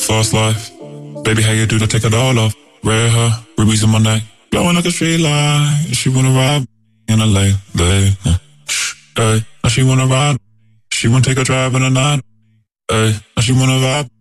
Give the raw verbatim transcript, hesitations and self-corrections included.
Fast life. Baby, how you do that? Take it all off. Red hair, rubies in my neck, glowing like a street light. She wanna ride in a late, late. Hey, now she wanna ride. She wanna take a drive in the night. Hey, now she wanna vibe.